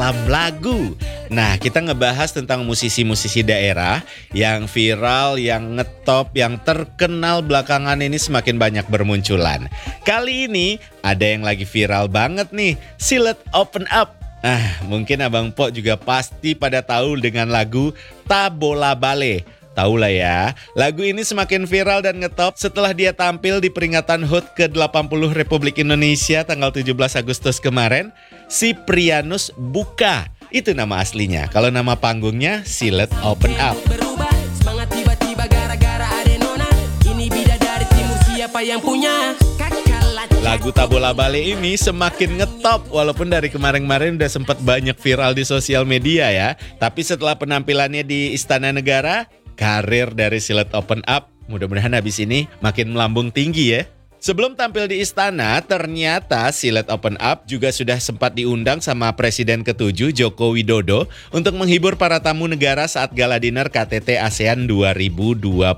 dalam lagu. Nah, kita ngebahas tentang musisi-musisi daerah yang viral, yang ngetop, yang terkenal belakangan ini semakin banyak bermunculan. Kali ini ada yang lagi viral banget nih, Silet Open Up. Mungkin Abang Po juga pasti pada tahu dengan lagu Ta Bola Bale. Tahu lah ya, lagu ini semakin viral dan ngetop setelah dia tampil di peringatan HUT ke-80 Republik Indonesia tanggal 17 Agustus kemarin. Siprianus Buka, itu nama aslinya. Kalau nama panggungnya Silet Open Up. Berubah, semangat tiba-tiba gara-gara ada nona. Ini bidadari timur, siapa yang punya? Lagu Ta Bola Bale ini semakin ngetop walaupun dari kemarin-kemarin udah sempat banyak viral di sosial media ya. Tapi setelah penampilannya di Istana Negara, karir dari Silet Open Up mudah-mudahan habis ini makin melambung tinggi ya. Sebelum tampil di istana, ternyata Silet Open Up juga sudah sempat diundang sama Presiden ke-7 Joko Widodo untuk menghibur para tamu negara saat gala dinner KTT ASEAN 2023.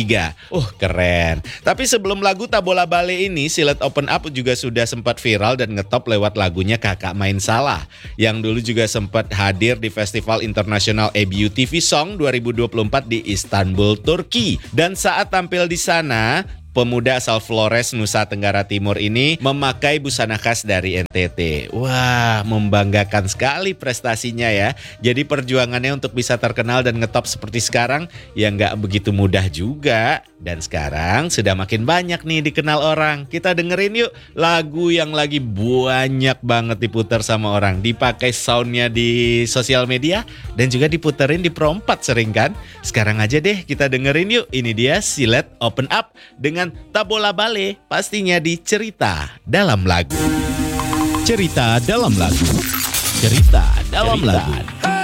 Keren. Tapi sebelum lagu Ta Bola Bale ini, Silet Open Up juga sudah sempat viral dan ngetop lewat lagunya Kakak Main Salah, yang dulu juga sempat hadir di Festival Internasional EBU TV Song 2024 di Istanbul, Turki. Dan saat tampil di sana, pemuda asal Flores, Nusa Tenggara Timur ini memakai busana khas dari NTT. Wah, membanggakan sekali prestasinya ya. Jadi perjuangannya untuk bisa terkenal dan ngetop seperti sekarang ya nggak begitu mudah juga. Dan sekarang sudah makin banyak nih dikenal orang. Kita dengerin yuk lagu yang lagi banyak banget diputar sama orang. Dipakai soundnya di sosial media dan juga diputerin di Pro 4 sering kan. Sekarang aja deh kita dengerin yuk. Ini dia Silet Open Up dengan Ta Bola Bale, pastinya di Cerita Dalam Lagu. Cerita dalam lagu. Cerita dalam lagu.